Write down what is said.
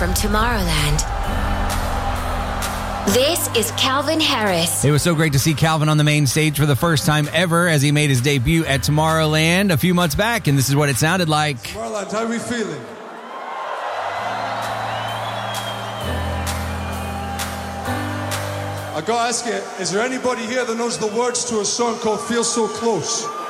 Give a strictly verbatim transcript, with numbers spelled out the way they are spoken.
from Tomorrowland. This is Calvin Harris. It was so great to see Calvin on the main stage for the first time ever as he made his debut at Tomorrowland a few months back, and this is what it sounded like. Tomorrowland, how are we feeling? I gotta ask you, is there anybody here that knows the words to a song called Feel So Close?